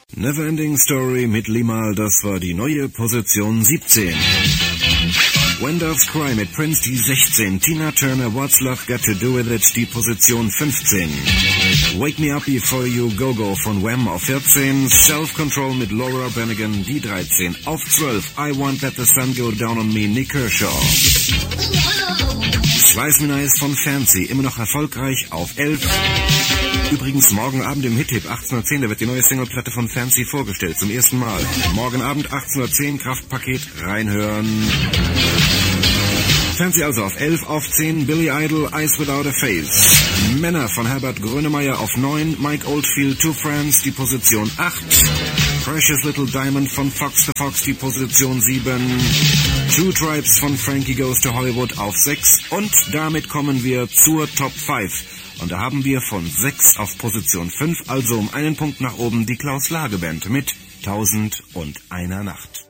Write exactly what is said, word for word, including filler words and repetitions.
Neverending Story mit Limahl, das war die neue Position siebzehn. When Doves Cry mit Prince, die sechzehn. Tina Turner, What's Love Got to Do With It, die Position fünfzehn. Wake Me Up Before You Go Go von Wham auf vierzehn. Self Control mit Laura Branigan, die dreizehn. Auf zwölf, I Won't Let the Sun Go Down on Me, Nick Kershaw. Slice Me Nice von Fancy, immer noch erfolgreich, auf elf. Übrigens, morgen Abend im Hit-Tipp achtzehn Uhr zehn, da wird die neue Singleplatte von Fancy vorgestellt, zum ersten Mal. Morgen Abend achtzehn Uhr zehn, Kraftpaket, reinhören. Fancy also auf elf, auf zehn, Billy Idol, Eyes Without a Face. Männer von Herbert Grönemeyer auf neun, Mike Oldfield, Two Friends, die Position acht. Precious Little Diamond von Fox the Fox, die Position sieben. Two Tribes von Frankie Goes to Hollywood auf sechs. Und damit kommen wir zur Top fünf. Und da haben wir von sechs auf Position fünf, also um einen Punkt nach oben, die Klaus Lage Band mit Tausend und einer Nacht.